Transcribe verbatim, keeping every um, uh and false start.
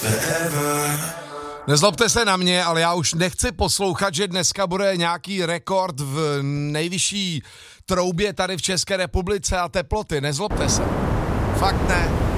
Nezlobte se na mě, ale já už nechci poslouchat, že dneska bude nějaký rekord v nejvyšší troubě tady v České republice a teploty. Nezlobte se. Fakt ne.